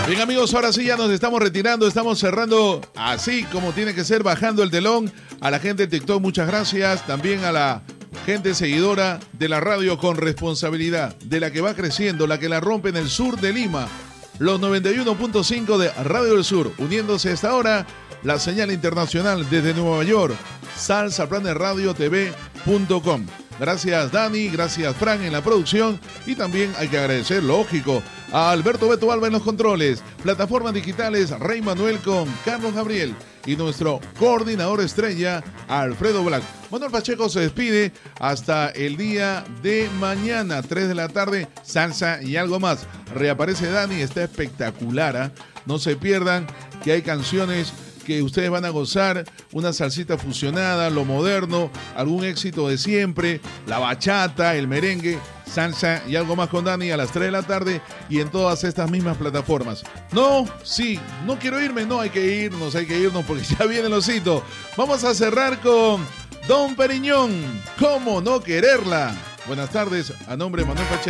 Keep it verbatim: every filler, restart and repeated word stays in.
Bien, amigos, ahora sí ya nos estamos retirando, estamos cerrando así como tiene que ser, bajando el telón. A la gente de TikTok, muchas gracias. También a la gente seguidora de la radio con responsabilidad, de la que va creciendo, la que la rompe en el sur de Lima. Los noventa y uno punto cinco de Radio del Sur, uniéndose a esta hora, la señal internacional desde Nueva York, salsa planet radio t v punto com. Gracias Dani, gracias Fran en la producción y también hay que agradecer, lógico, a Alberto Beto Alba en los controles, plataformas digitales Rey Manuel con Carlos Gabriel y nuestro coordinador estrella Alfredo Black. Manuel Pacheco se despide hasta el día de mañana, tres de la tarde, salsa y algo más. Reaparece Dani, está espectacular, ¿eh? No se pierdan que hay canciones que ustedes van a gozar, una salsita fusionada, lo moderno, algún éxito de siempre, la bachata, el merengue, salsa y algo más con Dani a las tres de la tarde y en todas estas mismas plataformas. No, sí, no quiero irme, no, hay que irnos, hay que irnos porque ya viene el osito. Vamos a cerrar con Don Periñón, ¿cómo no quererla? Buenas tardes, a nombre de Manuel Pacheco.